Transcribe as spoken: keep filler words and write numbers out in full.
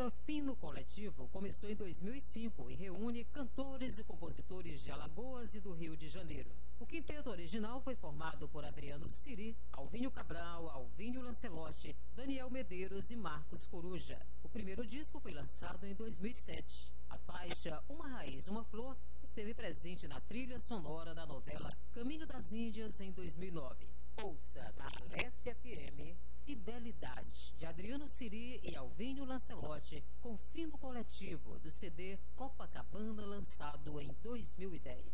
banda Fino Coletivo começou em dois mil e cinco e reúne cantores e compositores de Alagoas e do Rio de Janeiro. O quinteto original foi formado por Adriano Siri, Alvinho Cabral, Alvinho Lancelotti, Daniel Medeiros e Marcos Coruja. O primeiro disco foi lançado em dois mil e sete. A faixa Uma Raiz, Uma Flor esteve presente na trilha sonora da novela Caminho das Índias em dois mil e nove. Ouça na Alesse F M Fidelidade, de Adriano Siri e Alvinho Lancelotti, com Fino Coletivo, do C D Copacabana, lançado em dois mil e dez.